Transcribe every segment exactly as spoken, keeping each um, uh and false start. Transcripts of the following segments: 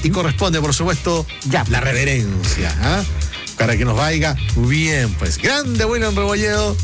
y corresponde, por supuesto, ya la reverencia, ¿eh? Para que nos vaya bien, pues. Grande William Rebolledo,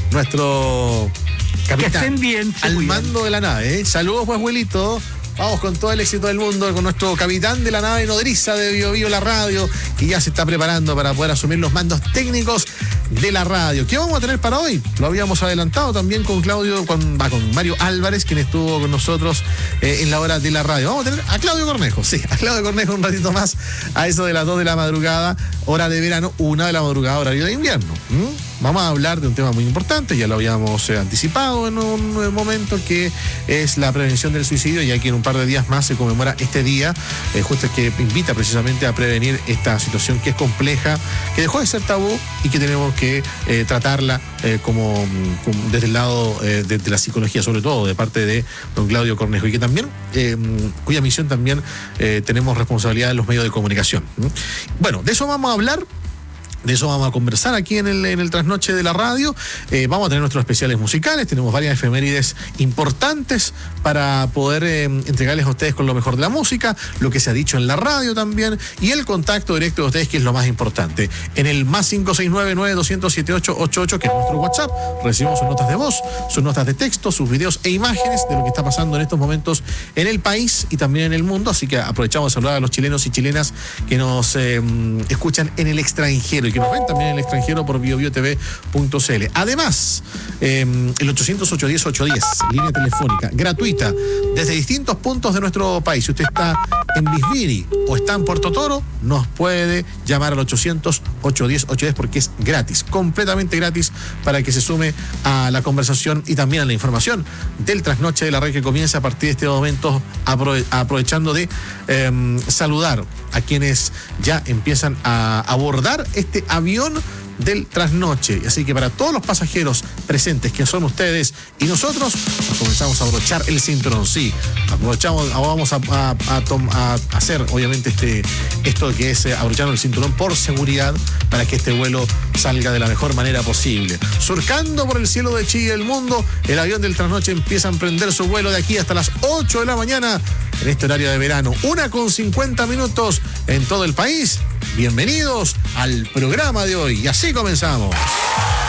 nuestro capitán. Que estén bien, al cuidan. mando de la nave, ¿eh? Saludos, pues, Wilito. Vamos con todo el éxito del mundo, con nuestro capitán de la nave nodriza de Bio Bio la radio, que ya se está preparando para poder asumir los mandos técnicos de la radio. ¿Qué vamos a tener para hoy? Lo habíamos adelantado también con Claudio, con, va, con Mario Álvarez, quien estuvo con nosotros eh, en la hora de la radio. Vamos a tener a Claudio Cornejo, sí, a Claudio Cornejo un ratito más, a eso de las dos de la madrugada, hora de verano, una de la madrugada, horario de invierno. ¿Mm? Vamos a hablar de un tema muy importante, ya lo habíamos eh, anticipado en un, un momento, que es la prevención del suicidio, ya que en un par de días más se conmemora este día, eh, justo que invita precisamente a prevenir esta situación que es compleja, que dejó de ser tabú y que tenemos que eh, tratarla eh, como, como desde el lado eh, de, de la psicología, sobre todo de parte de don Claudio Cornejo, y que también, eh, cuya misión también eh, tenemos responsabilidad en los medios de comunicación. ¿Mm? Bueno, de eso vamos a hablar. De eso vamos a conversar aquí en el, en el Trasnoche de la radio. Eh, vamos a tener nuestros especiales musicales. Tenemos varias efemérides importantes para poder eh, entregarles a ustedes con lo mejor de la música, lo que se ha dicho en la radio también, y el contacto directo de ustedes, que es lo más importante. En el más cinco seis nueve, nueve dos cero cero, siete ocho ocho ocho, que es nuestro WhatsApp, recibimos sus notas de voz, sus notas de texto, sus videos e imágenes de lo que está pasando en estos momentos en el país y también en el mundo. Así que aprovechamos a saludar a los chilenos y chilenas que nos eh, escuchan en el extranjero y que nos ven también en el extranjero por bio bio t v punto c l. Además, eh, el ochocientos, ochocientos diez, ochocientos diez, línea telefónica gratuita desde distintos puntos de nuestro país. Si usted está en Bisbiri o está en Puerto Toro, nos puede llamar al ochocientos, ochocientos diez, ochocientos diez, porque es gratis, completamente gratis, para que se sume a la conversación y también a la información del Trasnoche de la Red, que comienza a partir de este momento, aprove- aprovechando de eh, saludar a quienes ya empiezan a abordar este avión del Trasnoche. Así que para todos los pasajeros presentes, que son ustedes y nosotros, nos comenzamos a abrochar el cinturón. Sí, aprovechamos, vamos a, a, a, tom, a hacer obviamente este, esto que es eh, abrochando el cinturón por seguridad, para que este vuelo salga de la mejor manera posible. Surcando por el cielo de Chile y el mundo, el avión del Trasnoche empieza a emprender su vuelo de aquí hasta las ocho de la mañana en este horario de verano, una con cincuenta minutos en todo el país. Bienvenidos al programa de hoy, y así comenzamos.